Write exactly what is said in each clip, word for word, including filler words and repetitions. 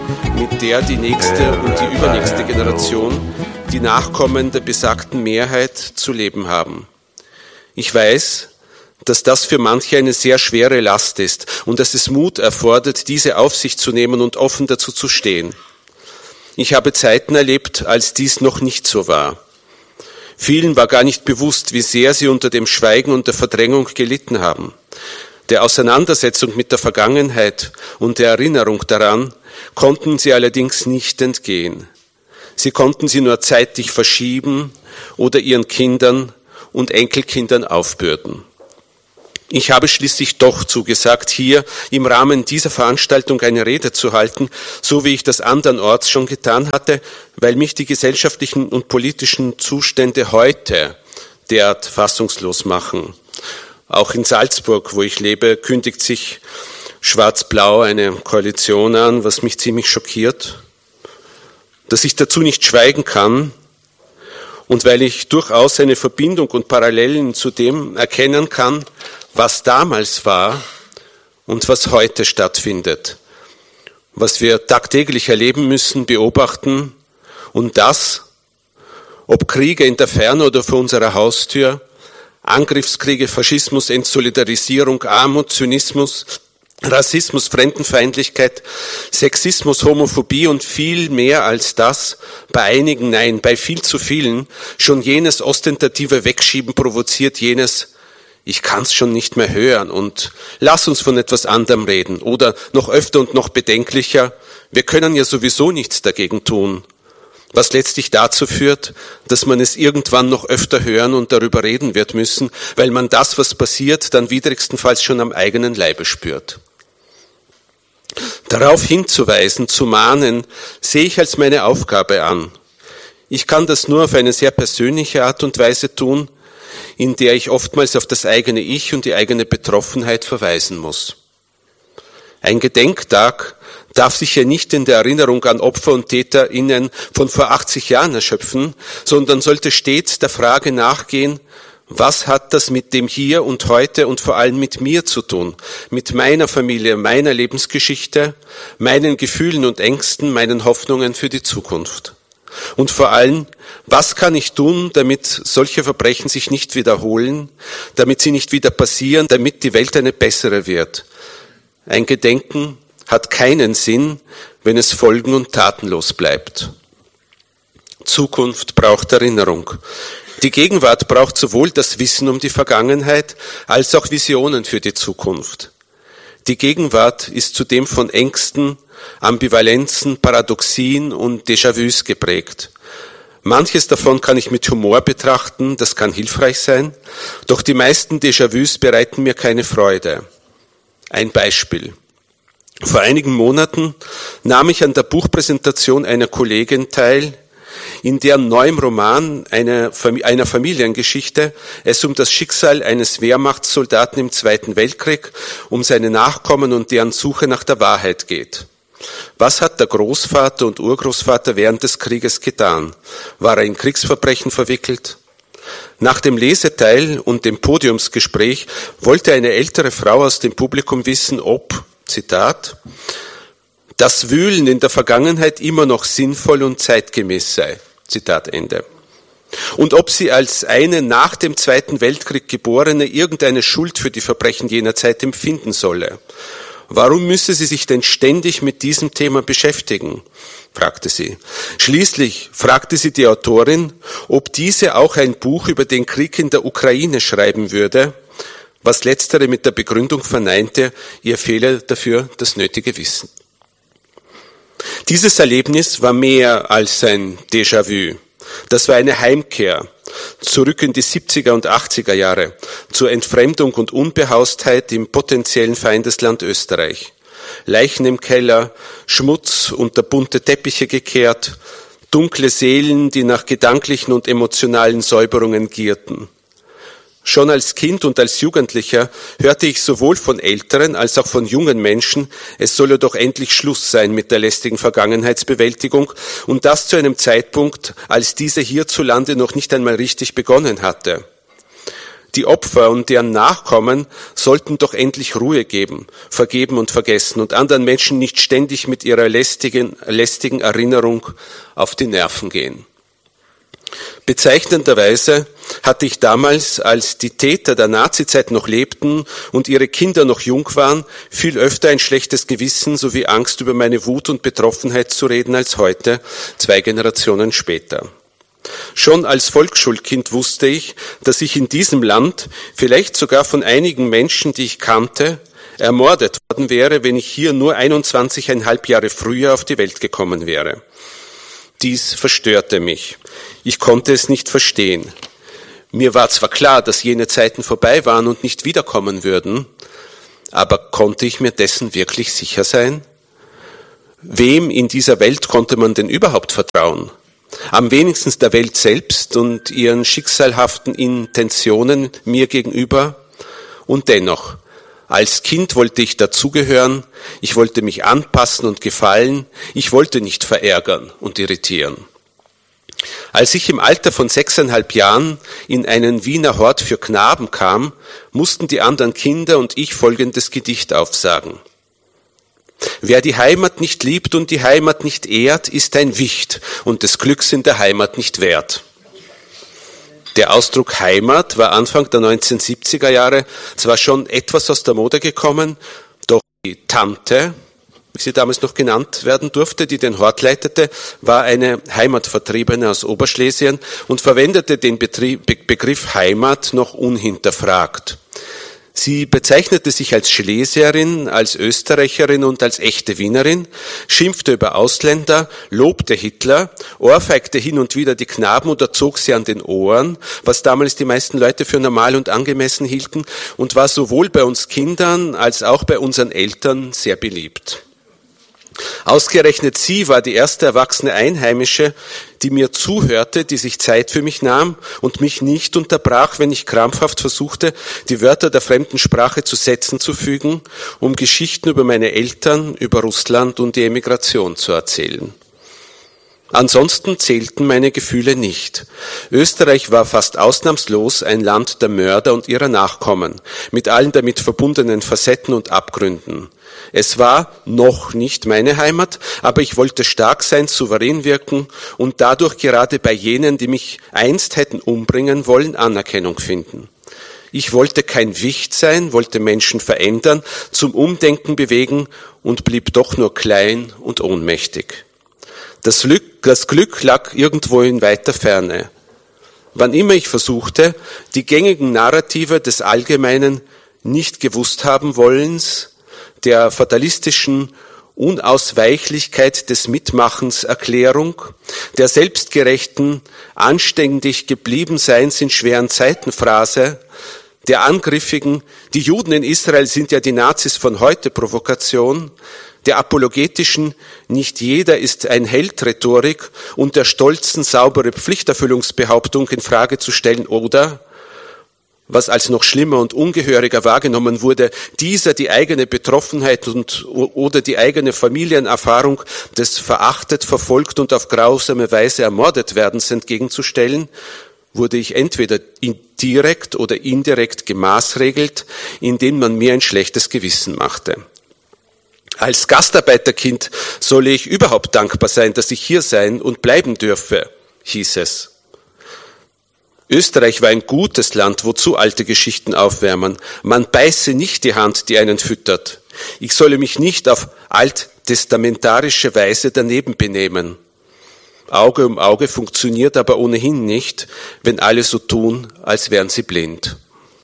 mit der die nächste und die übernächste Generation, die Nachkommen der besagten Mehrheit, zu leben haben. Ich weiß, dass das für manche eine sehr schwere Last ist und dass es Mut erfordert, diese auf sich zu nehmen und offen dazu zu stehen. Ich habe Zeiten erlebt, als dies noch nicht so war. Vielen war gar nicht bewusst, wie sehr sie unter dem Schweigen und der Verdrängung gelitten haben. Der Auseinandersetzung mit der Vergangenheit und der Erinnerung daran konnten sie allerdings nicht entgehen. Sie konnten sie nur zeitlich verschieben oder ihren Kindern und Enkelkindern aufbürden. Ich habe schließlich doch zugesagt, hier im Rahmen dieser Veranstaltung eine Rede zu halten, so wie ich das andernorts schon getan hatte, weil mich die gesellschaftlichen und politischen Zustände heute derart fassungslos machen. Auch in Salzburg, wo ich lebe, kündigt sich Schwarz-Blau eine Koalition an, was mich ziemlich schockiert. Dass ich dazu nicht schweigen kann und weil ich durchaus eine Verbindung und Parallelen zu dem erkennen kann, was damals war und was heute stattfindet, was wir tagtäglich erleben müssen, beobachten und das, ob Kriege in der Ferne oder vor unserer Haustür, Angriffskriege, Faschismus, Entsolidarisierung, Armut, Zynismus, Rassismus, Fremdenfeindlichkeit, Sexismus, Homophobie und viel mehr als das, bei einigen, nein, bei viel zu vielen, schon jenes ostentative Wegschieben provoziert, jenes ich kann's schon nicht mehr hören und lass uns von etwas anderem reden. Oder noch öfter und noch bedenklicher, wir können ja sowieso nichts dagegen tun. Was letztlich dazu führt, dass man es irgendwann noch öfter hören und darüber reden wird müssen, weil man das, was passiert, dann widrigstenfalls schon am eigenen Leibe spürt. Darauf hinzuweisen, zu mahnen, sehe ich als meine Aufgabe an. Ich kann das nur auf eine sehr persönliche Art und Weise tun, in der ich oftmals auf das eigene Ich und die eigene Betroffenheit verweisen muss. Ein Gedenktag darf sich ja nicht in der Erinnerung an Opfer und TäterInnen von vor achtzig Jahren erschöpfen, sondern sollte stets der Frage nachgehen, was hat das mit dem Hier und Heute und vor allem mit mir zu tun, mit meiner Familie, meiner Lebensgeschichte, meinen Gefühlen und Ängsten, meinen Hoffnungen für die Zukunft. Und vor allem, was kann ich tun, damit solche Verbrechen sich nicht wiederholen, damit sie nicht wieder passieren, damit die Welt eine bessere wird? Ein Gedenken hat keinen Sinn, wenn es folgen- und tatenlos bleibt. Zukunft braucht Erinnerung. Die Gegenwart braucht sowohl das Wissen um die Vergangenheit als auch Visionen für die Zukunft. Die Gegenwart ist zudem von Ängsten, Ambivalenzen, Paradoxien und Déjà-vus geprägt. Manches davon kann ich mit Humor betrachten, das kann hilfreich sein, doch die meisten Déjà-vus bereiten mir keine Freude. Ein Beispiel. Vor einigen Monaten nahm ich an der Buchpräsentation einer Kollegin teil, in deren neuem Roman einer Familiengeschichte es um das Schicksal eines Wehrmachtssoldaten im Zweiten Weltkrieg, um seine Nachkommen und deren Suche nach der Wahrheit geht. Was hat der Großvater und Urgroßvater während des Krieges getan? War er in Kriegsverbrechen verwickelt? Nach dem Leseteil und dem Podiumsgespräch wollte eine ältere Frau aus dem Publikum wissen, ob, Zitat, das Wühlen in der Vergangenheit immer noch sinnvoll und zeitgemäß sei. Zitat Ende. Und ob sie als eine nach dem Zweiten Weltkrieg Geborene irgendeine Schuld für die Verbrechen jener Zeit empfinden solle. Warum müsse sie sich denn ständig mit diesem Thema beschäftigen? Fragte sie. Schließlich fragte sie die Autorin, ob diese auch ein Buch über den Krieg in der Ukraine schreiben würde, was letztere mit der Begründung verneinte, ihr fehle dafür das nötige Wissen. Dieses Erlebnis war mehr als ein Déjà-vu. Das war eine Heimkehr, zurück in die siebziger und achtziger Jahre, zur Entfremdung und Unbehaustheit im potenziellen Feindesland Österreich. Leichen im Keller, Schmutz unter bunte Teppiche gekehrt, dunkle Seelen, die nach gedanklichen und emotionalen Säuberungen gierten. Schon als Kind und als Jugendlicher hörte ich sowohl von älteren als auch von jungen Menschen, es solle doch endlich Schluss sein mit der lästigen Vergangenheitsbewältigung und das zu einem Zeitpunkt, als diese hierzulande noch nicht einmal richtig begonnen hatte. Die Opfer und deren Nachkommen sollten doch endlich Ruhe geben, vergeben und vergessen und anderen Menschen nicht ständig mit ihrer lästigen, lästigen Erinnerung auf die Nerven gehen. Bezeichnenderweise hatte ich damals, als die Täter der Nazizeit noch lebten und ihre Kinder noch jung waren, viel öfter ein schlechtes Gewissen sowie Angst, über meine Wut und Betroffenheit zu reden, als heute, zwei Generationen später. Schon als Volksschulkind wusste ich, dass ich in diesem Land, vielleicht sogar von einigen Menschen, die ich kannte, ermordet worden wäre, wenn ich hier nur einundzwanzigeinhalb Jahre früher auf die Welt gekommen wäre. Dies verstörte mich. Ich konnte es nicht verstehen. Mir war zwar klar, dass jene Zeiten vorbei waren und nicht wiederkommen würden, aber konnte ich mir dessen wirklich sicher sein? Wem in dieser Welt konnte man denn überhaupt vertrauen? Am wenigsten der Welt selbst und ihren schicksalhaften Intentionen mir gegenüber. Und dennoch, als Kind wollte ich dazugehören, ich wollte mich anpassen und gefallen, ich wollte nicht verärgern und irritieren. Als ich im Alter von sechseinhalb Jahren in einen Wiener Hort für Knaben kam, mussten die anderen Kinder und ich folgendes Gedicht aufsagen. Wer die Heimat nicht liebt und die Heimat nicht ehrt, ist ein Wicht und des Glücks in der Heimat nicht wert. Der Ausdruck Heimat war Anfang der neunzehnhundertsiebziger Jahre zwar schon etwas aus der Mode gekommen, doch die Tante, wie sie damals noch genannt werden durfte, die den Hort leitete, war eine Heimatvertriebene aus Oberschlesien und verwendete den Betrieb, Be- Begriff Heimat noch unhinterfragt. Sie bezeichnete sich als Schlesierin, als Österreicherin und als echte Wienerin, schimpfte über Ausländer, lobte Hitler, ohrfeigte hin und wieder die Knaben oder zog sie an den Ohren, was damals die meisten Leute für normal und angemessen hielten, und war sowohl bei uns Kindern als auch bei unseren Eltern sehr beliebt. Ausgerechnet sie war die erste erwachsene Einheimische, die mir zuhörte, die sich Zeit für mich nahm und mich nicht unterbrach, wenn ich krampfhaft versuchte, die Wörter der fremden Sprache zu Sätzen zu fügen, um Geschichten über meine Eltern, über Russland und die Emigration zu erzählen. Ansonsten zählten meine Gefühle nicht. Österreich war fast ausnahmslos ein Land der Mörder und ihrer Nachkommen, mit allen damit verbundenen Facetten und Abgründen. Es war noch nicht meine Heimat, aber ich wollte stark sein, souverän wirken und dadurch gerade bei jenen, die mich einst hätten umbringen wollen, Anerkennung finden. Ich wollte kein Wicht sein, wollte Menschen verändern, zum Umdenken bewegen und blieb doch nur klein und ohnmächtig. Das Glück, das Glück lag irgendwo in weiter Ferne. Wann immer ich versuchte, die gängigen Narrative des allgemeinen nicht gewusst haben wollens, der fatalistischen Unausweichlichkeit des Mitmachens Erklärung, der selbstgerechten, anständig geblieben Seins in schweren Zeiten Phrase, der angriffigen, die Juden in Israel sind ja die Nazis von heute Provokation, der apologetischen, nicht jeder ist ein Held Rhetorik und der stolzen, saubere Pflichterfüllungsbehauptung in Frage zu stellen oder, was als noch schlimmer und ungehöriger wahrgenommen wurde, dieser die eigene Betroffenheit und oder die eigene Familienerfahrung des verachtet, verfolgt und auf grausame Weise ermordet werdens entgegenzustellen, wurde ich entweder direkt oder indirekt gemaßregelt, indem man mir ein schlechtes Gewissen machte. Als Gastarbeiterkind solle ich überhaupt dankbar sein, dass ich hier sein und bleiben dürfe, hieß es. Österreich war ein gutes Land, wozu alte Geschichten aufwärmen. Man beiße nicht die Hand, die einen füttert. Ich solle mich nicht auf alttestamentarische Weise daneben benehmen. Auge um Auge funktioniert aber ohnehin nicht, wenn alle so tun, als wären sie blind.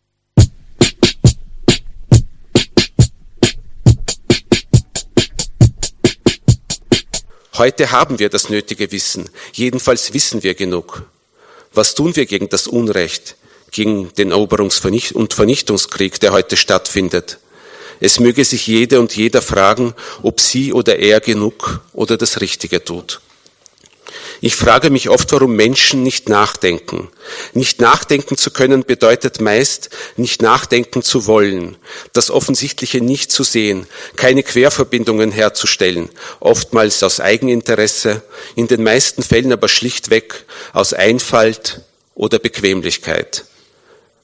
Heute haben wir das nötige Wissen, jedenfalls wissen wir genug. Was tun wir gegen das Unrecht, gegen den Eroberungs- und Vernichtungskrieg, der heute stattfindet? Es möge sich jede und jeder fragen, ob sie oder er genug oder das Richtige tut. Ich frage mich oft, warum Menschen nicht nachdenken. Nicht nachdenken zu können bedeutet meist, nicht nachdenken zu wollen, das Offensichtliche nicht zu sehen, keine Querverbindungen herzustellen, oftmals aus Eigeninteresse, in den meisten Fällen aber schlichtweg aus Einfalt oder Bequemlichkeit.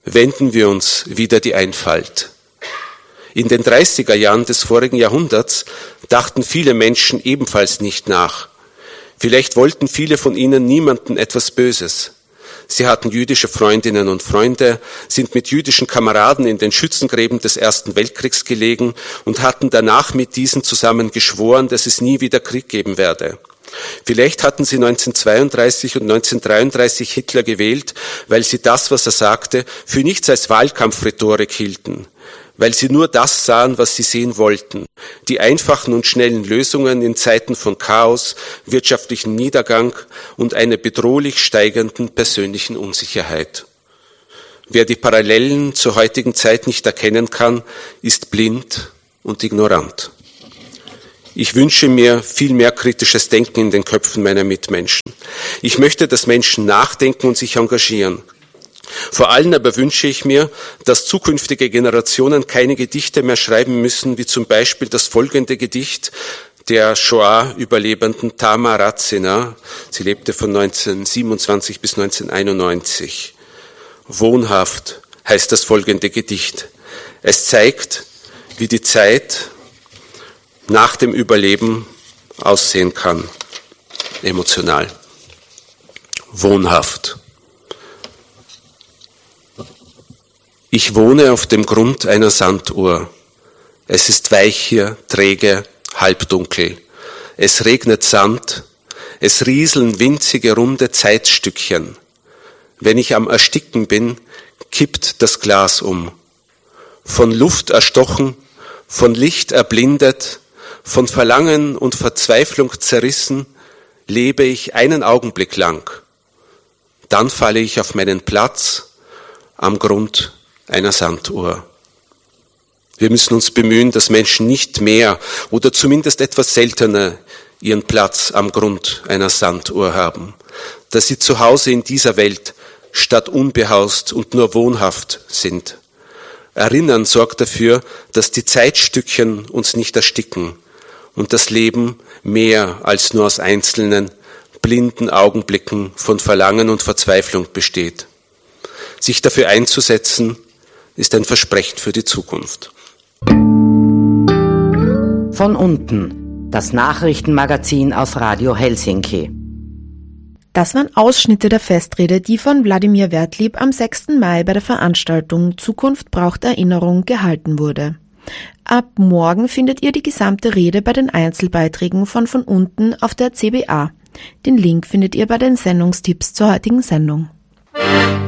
wenden wir uns wieder die Einfalt. In den dreißiger Jahren des vorigen Jahrhunderts dachten viele Menschen ebenfalls nicht nach. Vielleicht wollten viele von ihnen niemandem etwas Böses. Sie hatten jüdische Freundinnen und Freunde, sind mit jüdischen Kameraden in den Schützengräben des Ersten Weltkriegs gelegen und hatten danach mit diesen zusammen geschworen, dass es nie wieder Krieg geben werde. Vielleicht hatten sie neunzehnhundertzweiunddreißig und neunzehnhundertdreiunddreißig Hitler gewählt, weil sie das, was er sagte, für nichts als Wahlkampfrhetorik hielten, weil sie nur das sahen, was sie sehen wollten, die einfachen und schnellen Lösungen in Zeiten von Chaos, wirtschaftlichem Niedergang und einer bedrohlich steigenden persönlichen Unsicherheit. Wer die Parallelen zur heutigen Zeit nicht erkennen kann, ist blind und ignorant. Ich wünsche mir viel mehr kritisches Denken in den Köpfen meiner Mitmenschen. Ich möchte, dass Menschen nachdenken und sich engagieren. Vor allem aber wünsche ich mir, dass zukünftige Generationen keine Gedichte mehr schreiben müssen, wie zum Beispiel das folgende Gedicht der Shoah-Überlebenden Tamar Ratzina. Sie lebte von neunzehnhundertsiebenundzwanzig bis neunzehnhunderteinundneunzig. Wohnhaft heißt das folgende Gedicht. Es zeigt, wie die Zeit nach dem Überleben aussehen kann. Emotional. Wohnhaft. Ich wohne auf dem Grund einer Sanduhr. Es ist weich hier, träge, halbdunkel. Es regnet Sand. Es rieseln winzige, runde Zeitstückchen. Wenn ich am Ersticken bin, kippt das Glas um. Von Luft erstochen, von Licht erblindet, von Verlangen und Verzweiflung zerrissen, lebe ich einen Augenblick lang. Dann falle ich auf meinen Platz am Grund einer Sanduhr. Wir müssen uns bemühen, dass Menschen nicht mehr oder zumindest etwas seltener ihren Platz am Grund einer Sanduhr haben, dass sie zu Hause in dieser Welt statt unbehaust und nur wohnhaft sind. Erinnern sorgt dafür, dass die Zeitstückchen uns nicht ersticken und das Leben mehr als nur aus einzelnen, blinden Augenblicken von Verlangen und Verzweiflung besteht. Sich dafür einzusetzen, ist ein Versprechen für die Zukunft. Von unten, das Nachrichtenmagazin auf Radio Helsinki. Das waren Ausschnitte der Festrede, die von Wladimir Wertlieb am sechsten Mai bei der Veranstaltung Zukunft braucht Erinnerung gehalten wurde. Ab morgen findet ihr die gesamte Rede bei den Einzelbeiträgen von von unten auf der C B A. Den Link findet ihr bei den Sendungstipps zur heutigen Sendung.